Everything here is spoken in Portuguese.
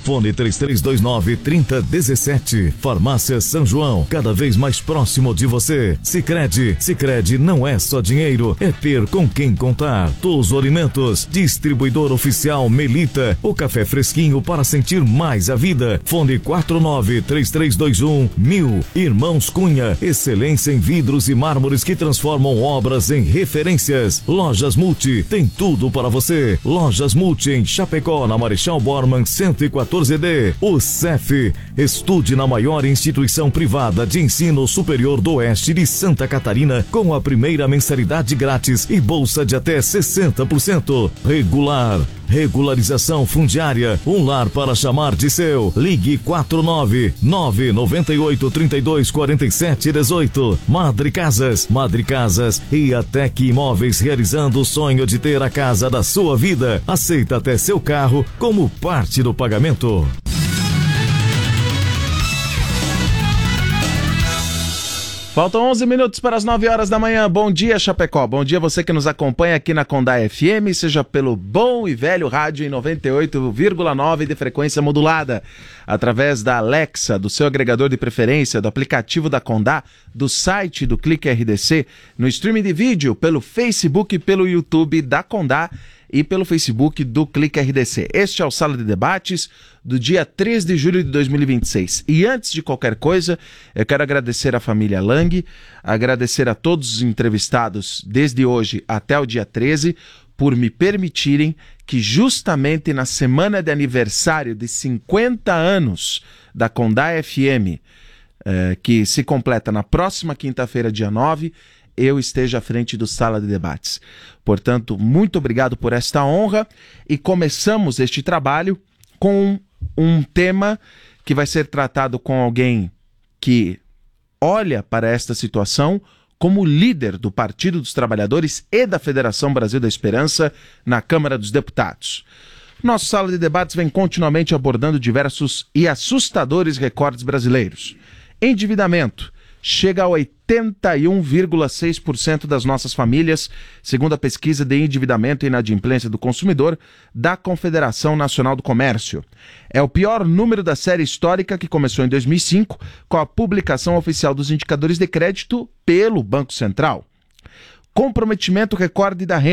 Fone 3329-3017. Farmácia São João, cada vez mais próximo de você. Sicredi não é só dinheiro, é ter com quem contar. Touso Alimentos, distribuidor oficial Melita, o café fresquinho para sentir mais a vida. Fone 49-3321-1000. Irmãos Cunha, excelência em vidros e mármores que transformam obras em referências. Lojas Multi, tem tudo para você. Lojas Multi em Chapecó, na Marechal Bormann 114D. O CEF, estude na maior instituição privada de ensino superior do oeste de Santa Catarina com a primeira mensalidade grátis e bolsa de até 60%. Regularização fundiária, um lar para chamar de seu. Ligue 49998324718. Madre Casas e Atec Imóveis, realizando o sonho de ter a casa da sua vida. Aceita até seu carro como parte do pagamento. Faltam 11 minutos para as 9 horas da manhã. Bom dia, Chapecó. Bom dia você que nos acompanha aqui na Condá FM, seja pelo bom e velho rádio em 98,9 de frequência modulada, através da Alexa, do seu agregador de preferência, do aplicativo da Condá, do site do Clique RDC, no streaming de vídeo, pelo Facebook e pelo YouTube da Condá e pelo Facebook do Clique RDC. Este é o Sala de Debates do dia 3 de julho de 2026. E antes de qualquer coisa, eu quero agradecer à família Lang, agradecer a todos os entrevistados desde hoje até o dia 13, por me permitirem que justamente na semana de aniversário de 50 anos da Condá FM, que se completa na próxima quinta-feira, dia 9, eu esteja à frente do Sala de Debates. Portanto, muito obrigado por esta honra e começamos este trabalho com um tema que vai ser tratado com alguém que olha para esta situação como líder do Partido dos Trabalhadores e da Federação Brasil da Esperança na Câmara dos Deputados. Nosso Sala de Debates vem continuamente abordando diversos e assustadores recordes brasileiros. Endividamento chega a 81,6% das nossas famílias, segundo a pesquisa de endividamento e inadimplência do consumidor da Confederação Nacional do Comércio. É o pior número da série histórica, que começou em 2005, com a publicação oficial dos indicadores de crédito pelo Banco Central. Comprometimento recorde da renda.